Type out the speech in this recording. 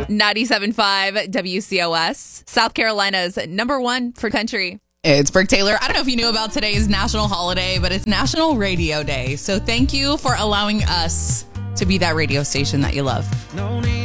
97.5 WCOS, South Carolina's #1 for country. It's Brooke Taylor. I don't know if you knew about today's national holiday, but it's National Radio Day. So thank you for allowing us to be that radio station that you love.